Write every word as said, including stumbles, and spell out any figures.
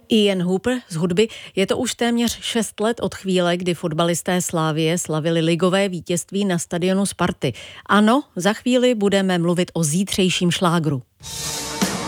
Ian Hooper z hudby. Je to už téměř šest let od chvíle, kdy fotbalisté Slavie slavili ligové vítězství na stadionu Sparty. Ano, za chvíli budeme mluvit o zítřejším šlágru.